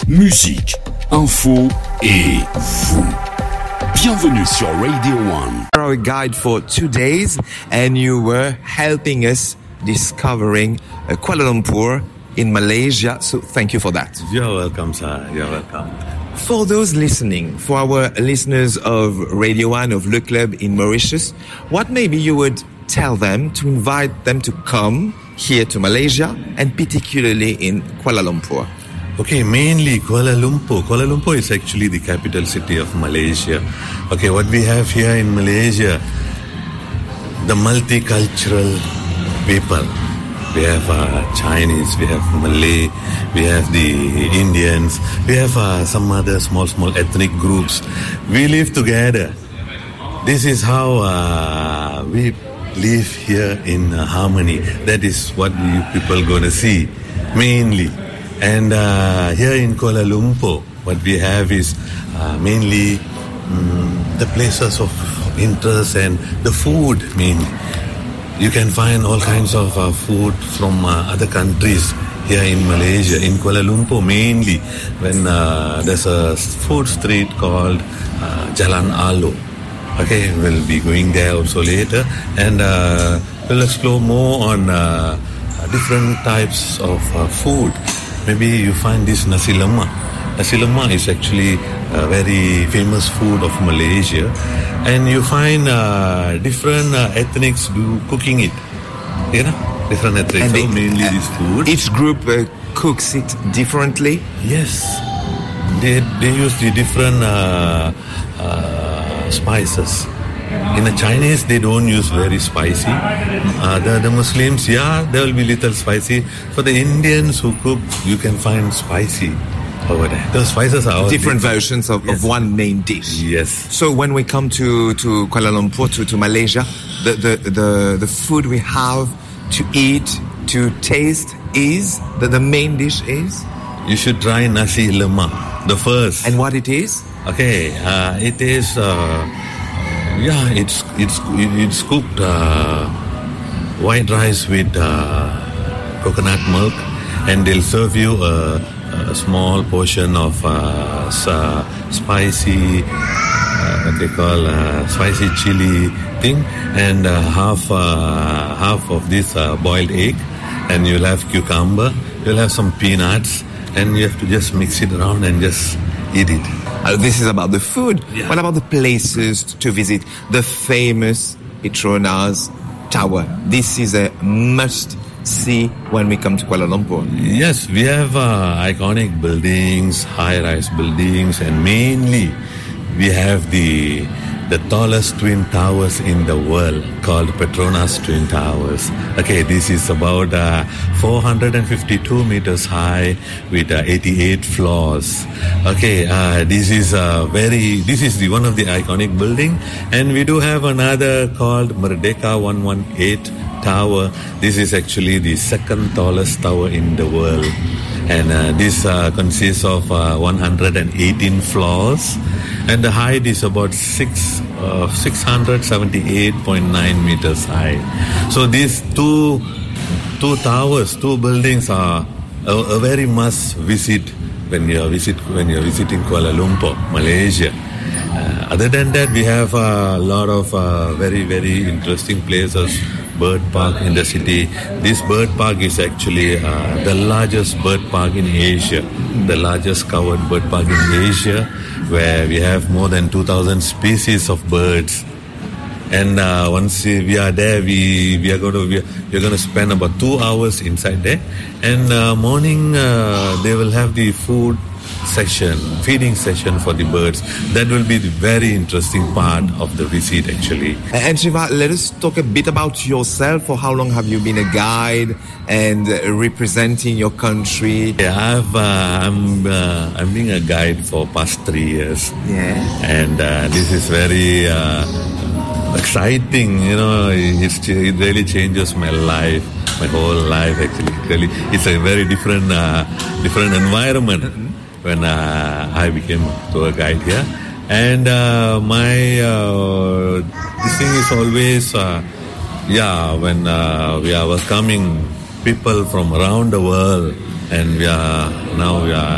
musique, info et vous. Bienvenue sur Radio One. Our guide for 2 days, and you were helping us discovering Kuala Lumpur in Malaysia. So thank you for that. You're welcome, sir. You're welcome. For those listening, for our listeners of Radio One, of Le Club in Mauritius, what maybe you would tell them to invite them to come here to Malaysia, and particularly in Kuala Lumpur? Okay, mainly Kuala Lumpur. Kuala Lumpur is actually the capital city of Malaysia. Okay, what we have here in Malaysia, the multicultural people. We have Chinese, we have Malay, we have the Indians, we have some other small ethnic groups. We live together. This is how we live here in harmony. That is what you people going to see, mainly. And here in Kuala Lumpur, what we have is mainly the places of interest and the food mainly. You can find all kinds of food from other countries here in Malaysia, in Kuala Lumpur mainly, when there's a food street called Jalan Alo. Okay, we'll be going there also later, and we'll explore more on different types of food. Maybe you find this nasi lemak. Nasi lemak is actually a very famous food of Malaysia, and you find different ethnics cooking it. You know, different ethnics. And so mainly this food. Each group cooks it differently? Yes. They use the different spices. In the Chinese, they don't use very spicy. The Muslims, yeah, there will be little spicy. For the Indians who cook, you can find spicy over there. The spices are all different versions of one main dish. Yes. So when we come to Kuala Lumpur, to Malaysia, the food we have to eat, to taste is, the main dish is? You should try nasi lemak, the first. And what it is? Okay, it is... it's cooked white rice with coconut milk, and they'll serve you a small portion of spicy, what they call spicy chili thing, and half of this boiled egg, and you'll have cucumber, you'll have some peanuts, and you have to just mix it around and just eat it. This is about the food. Yeah. What about the places to visit? The famous Petronas Tower. This is a must-see when we come to Kuala Lumpur. Yes, we have iconic buildings, high-rise buildings, and mainly we have the tallest twin towers in the world called Petronas Twin Towers. Okay, this is about 452 meters high with 88 floors. Okay, this is one of the iconic building, and we do have another called Merdeka 118 Tower. This is actually the second tallest tower in the world, and this consists of 118 floors, and the height is about 678.9 meters high. So these two towers, two buildings are a very must visit when you're visiting Kuala Lumpur, Malaysia. Other than that, we have a lot of very, very interesting places. Bird park in the city. This bird park is actually the largest bird park in Asia, the largest covered bird park in Asia, where we have more than 2,000 species of birds. And once we are there, we're going to spend about 2 hours inside there. And morning they will have the feeding session for the birds. That will be the very interesting part of the visit actually. And Shiva, let us talk a bit about yourself. For how long have you been a guide and representing your country? Yeah, I'm being a guide for past 3 years. Yeah. And this is very exciting, you know. It really changes my life, my whole life actually. Really, it's a very different environment. When I became tour guide here, and this thing is always when we are welcoming people from around the world, and we are